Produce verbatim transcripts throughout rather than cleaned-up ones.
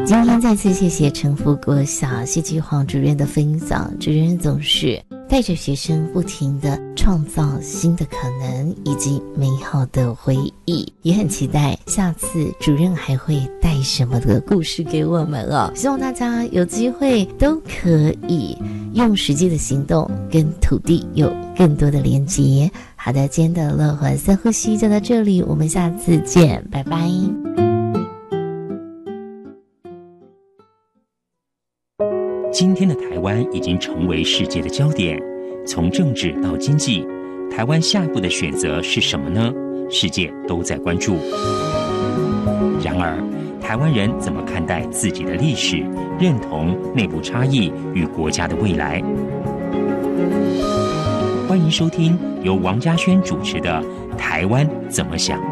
今天再次谢谢成福国小谢继煌主任的分享，主任总是带着学生不停地创造新的可能以及美好的回忆，也很期待下次主任还会带什么的故事给我们哦。希望大家有机会都可以用实际的行动跟土地有更多的连结。好的，今天的乐活深呼吸就到这里，我们下次见，拜拜。 今天的台湾已经成为世界的焦点，从政治到经济，台湾下一步的选择是什么呢？世界都在关注。然而，台湾人怎么看待自己的历史、认同、内部差异与国家的未来？欢迎收听由王家轩主持的《台湾怎么想》。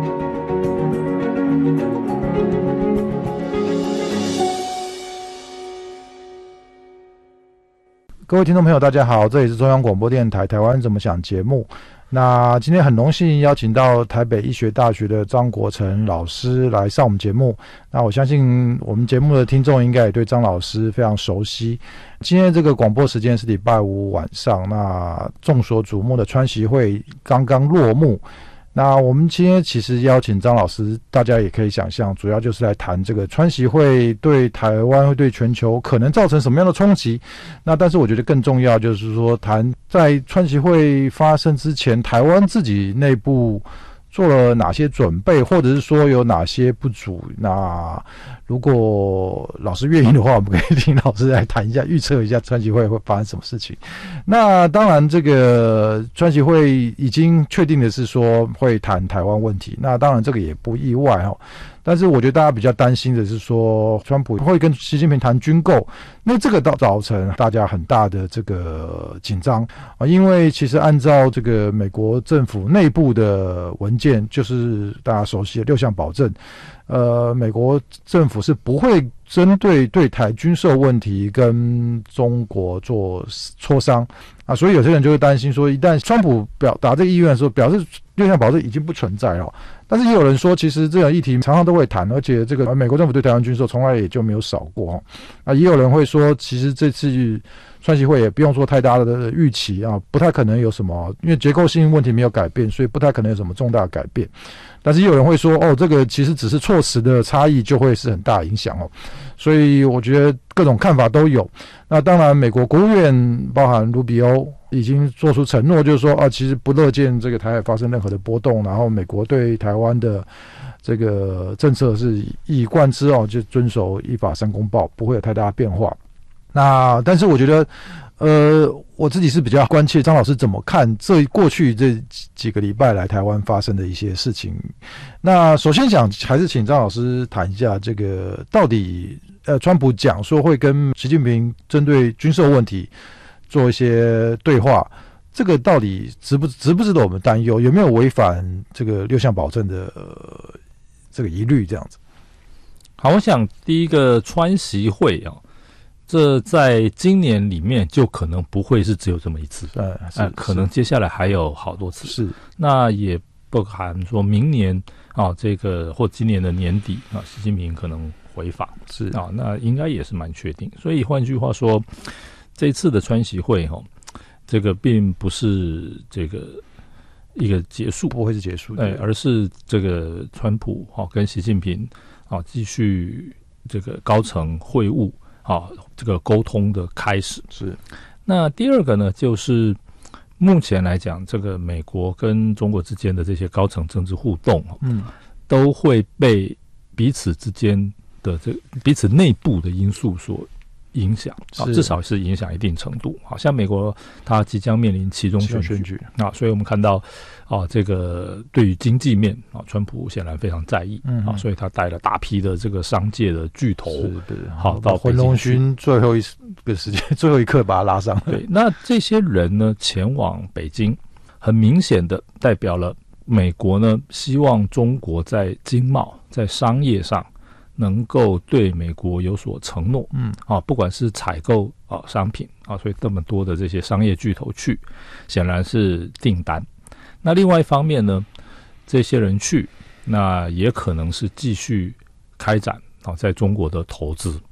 各位听众朋友大家好，这里是中央广播电台台湾怎么想节目。那今天很荣幸邀请到台北医学大学的张国成老师来上我们节目。那我相信我们节目的听众应该也对张老师非常熟悉。今天这个广播时间是礼拜五晚上，那众所瞩目的川习会刚刚落幕。那我们今天其实邀请张老师，大家也可以想象，主要就是来谈这个川习会对台湾、会对全球可能造成什么样的冲击。那但是我觉得更重要就是说，谈在川习会发生之前，台湾自己内部做了哪些准备，或者是说有哪些不足。那如果老师愿意的话，我们可以听老师来谈一下，预测一下川习会会发生什么事情。那当然这个川习会已经确定的是说会谈台湾问题，那当然这个也不意外哦。但是我觉得大家比较担心的是说，川普会跟习近平谈军购，那这个造成大家很大的这个紧张啊，因为其实按照这个美国政府内部的文件，就是大家熟悉的六项保证，呃，美国政府是不会针对对台军售问题跟中国做磋商啊，所以有些人就会担心说，一旦川普表达这个意愿的时候，表示六项保证已经不存在了。但是也有人说，其实这种议题常常都会谈，而且这个美国政府对台湾军售从来也就没有少过。啊，也有人会说，其实这次川习会也不用说太大的预期啊，不太可能有什么，因为结构性问题没有改变，所以不太可能有什么重大的改变。但是也有人会说，哦，这个其实只是措辞的差异，就会是很大的影响哦。所以我觉得各种看法都有。那当然，美国国务院包含卢比欧已经做出承诺，就是说啊，其实不乐见这个台海发生任何的波动，然后美国对台湾的这个政策是一以贯之哦，就遵守依法三公报，不会有太大的变化。那但是我觉得，呃，我自己是比较关切张老师怎么看这过去这几个礼拜来台湾发生的一些事情。那首先想还是请张老师谈一下这个到底，呃，川普讲说会跟习近平针对军售问题做一些对话，这个到底值不值不值得我们担忧？有没有违反这个六项保证的、呃、这个疑虑？这样子。 好，我想第一个川习会啊，这在今年里面就可能不会是只有这么一次， 呃，是呃、可能接下来还有好多次。 是， 那也不含说明年啊，这个或今年的年底啊，习近平可能回访， 是啊，那应该也是蛮确定。所以换句话说，这次的川习会哈、哦，这个并不是这个一个结束， 不会是结束的， 哎，而是这个川普哈、哦、跟习近平啊继续这个高层会晤啊这个沟通的开始。 是。 那第二个呢，就是目前来讲，这个美国跟中国之间的这些高层政治互动，嗯，都会被彼此之间的这彼此内部的因素所影响啊，至少是影响一定程度。好像美国它即将面临期中选举, 选举啊，所以我们看到啊，这个对于经济面啊，川普显然非常在意，嗯啊，所以他带了大批的这个商界的巨头，好到回龙勋最后一个时间最后一刻把他拉上。 对，那这些人呢前往北京，很明显的代表了美国呢希望中国在经贸在商业上能够对美国有所承诺，嗯啊，不管是采购啊商品啊，所以这么多的这些商业巨头去，显然是订单。那另外一方面呢，这些人去，那也可能是继续开展啊在中国的投资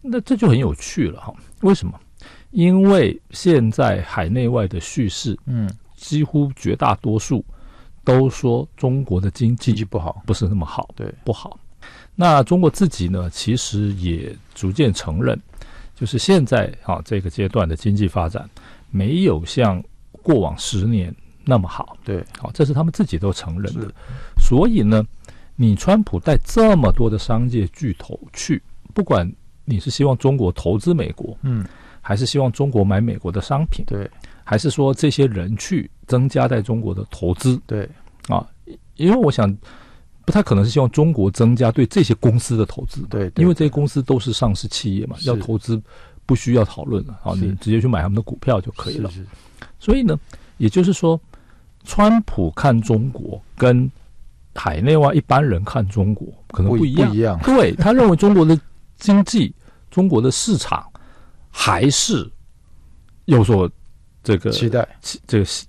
那这就很有趣了哈。为什么？因为现在海内外的叙事，嗯，几乎绝大多数都说中国的经济不好， 不是那么好， 对， 不好。那中国自己呢，其实也逐渐承认，就是现在啊这个阶段的经济发展没有像过往十年那么好， 对， 好，这是他们自己都承认的。所以呢，你川普带这么多的商界巨头去，不管你是希望中国投资美国，嗯，还是希望中国买美国的商品， 对， 还是说这些人去增加在中国的投资， 对， 啊，因为我想不太可能是希望中国增加对这些公司的投资， 对，对， 因为这些公司都是上市企业嘛，要投资不需要讨论了，啊，你直接去买他们的股票就可以了。 是是， 所以呢，也就是说，川普看中国跟海内外一般人看中国可能不一样， 不一样。 对，他认为中国的经济、中国的市场还是有所这个期待， 这个